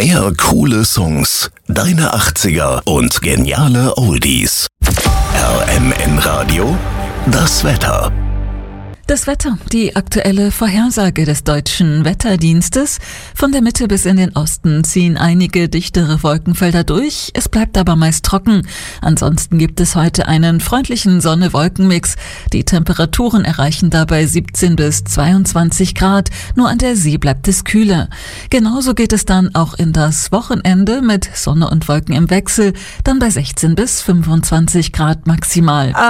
Mehr coole Songs, deine 80er und geniale Oldies. RMN Radio, das Wetter. Das Wetter, die aktuelle Vorhersage des Deutschen Wetterdienstes. Von der Mitte bis in den Osten ziehen einige dichtere Wolkenfelder durch. Es bleibt aber meist trocken. Ansonsten gibt es heute einen freundlichen Sonne-Wolken-Mix. Die Temperaturen erreichen dabei 17 bis 22 Grad. Nur an der See bleibt es kühler. Genauso geht es dann auch in das Wochenende mit Sonne und Wolken im Wechsel. Dann bei 16 bis 25 Grad maximal.